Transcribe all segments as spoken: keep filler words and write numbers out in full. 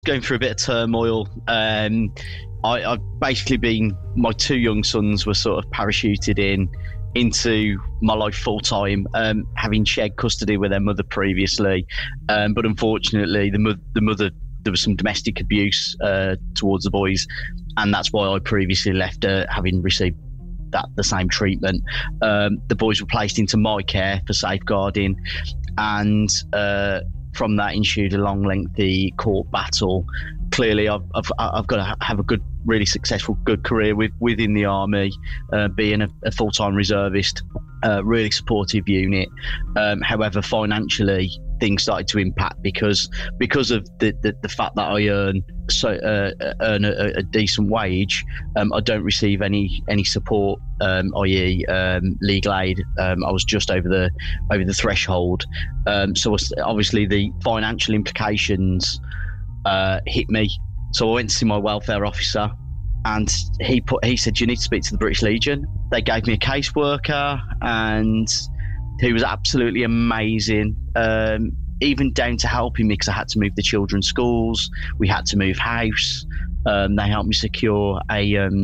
going through a bit of turmoil. Um, I, I've basically been, my two young sons were sort of parachuted in into my life full time, um, having shared custody with their mother previously. Um, but unfortunately, the, mo- the mother, there was some domestic abuse uh, towards the boys. And that's why I previously left, uh, having received that the same treatment. Um, the boys were placed into my care for safeguarding. And uh, from that ensued a long, lengthy court battle. Clearly, I've, I've, I've got to have a good, really successful, good career with, within the Army, uh, being a, a full-time reservist, uh, really supportive unit. Um, however, financially, things started to impact because because of the, the, the fact that I earn so uh, earn a, a decent wage. Um, I don't receive any any support, um, that is, um, legal aid. Um, I was just over the over the threshold, um, so obviously the financial implications uh, hit me. So I went to see my welfare officer, and he put he said, "You need to speak to the British Legion." They gave me a caseworker, and he was absolutely amazing. Um, even down to helping me because I had to move the children's schools. We had to move house. Um, they helped me secure a um,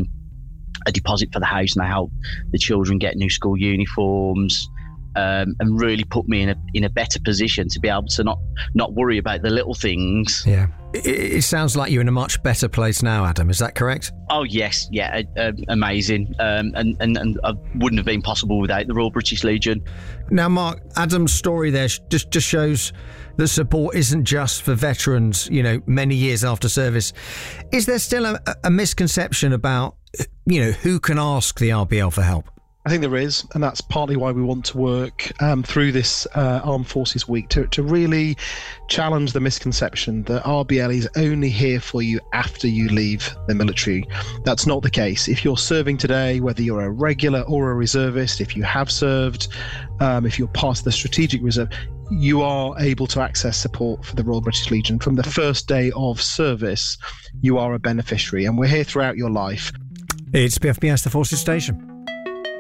a deposit for the house, and they helped the children get new school uniforms, um, and really put me in a in a better position to be able to not not worry about the little things. Yeah. It, it sounds like you're in a much better place now, Adam. Is that correct? Oh yes, yeah, uh, amazing, um, and and and uh, wouldn't have been possible without the Royal British Legion. Now, Mark, Adam's story there just just shows that support isn't just for veterans, you know, many years after service. Is there still a, a misconception about, you know, who can ask the R B L for help? I think there is, and that's partly why we want to work um, through this uh, Armed Forces Week to, to really challenge the misconception that R B L is only here for you after you leave the military. That's not the case. If you're serving today, whether you're a regular or a reservist, if you have served, um, if you're part of the Strategic Reserve, you are able to access support for the Royal British Legion. From the first day of service, you are a beneficiary, and we're here throughout your life. It's B F B S, the Forces Station.